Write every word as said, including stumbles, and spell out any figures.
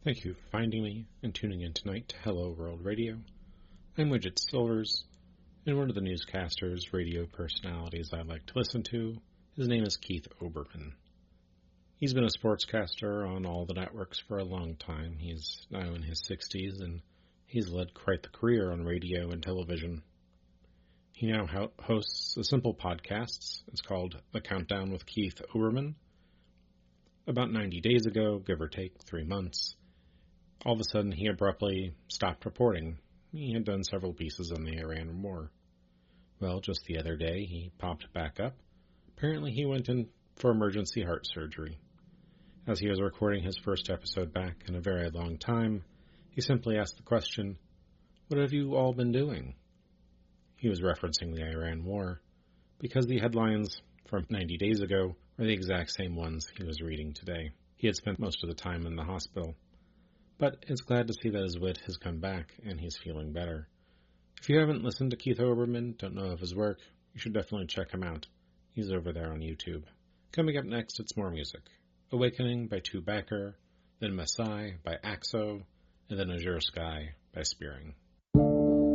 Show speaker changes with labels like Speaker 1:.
Speaker 1: Thank you for finding me and tuning in tonight to Hello World Radio. I'm Widget Silvers, and one of the newscasters, radio personalities I like to listen to. His name is Keith Olbermann. He's been a sportscaster on all the networks for a long time. He's now in his sixties, and he's led quite the career on radio and television. He now ho- hosts a simple podcast. It's called The Countdown with Keith Olbermann. About ninety days ago, give or take three months, all of a sudden he abruptly stopped reporting. He had done several pieces on the Iran war. Well, just the other day, he popped back up. Apparently he went in for emergency heart surgery. As he was recording his first episode back in a very long time, he simply asked the question, "What have you all been doing?" He was referencing the Iran war, because the headlines from ninety days ago are the exact same ones he was reading today. He had spent most of the time in the hospital, but it's glad to see that his wit has come back and he's feeling better. If you haven't listened to Keith Olbermann, don't know of his work, you should definitely check him out. He's over there on YouTube. Coming up next, it's more music. Awakening by Tu Backer, then Masai by Axo, and then Azure Sky by Spearing.